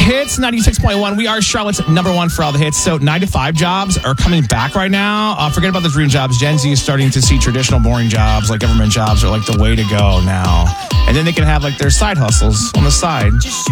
Hits 96.1. We are Charlotte's number one for all the hits. So 9-to-5 jobs are coming back right now. Forget about the dream jobs. Gen Z is starting to see traditional boring jobs like government jobs are like the way to go now. And then they can have like their side hustles on the side.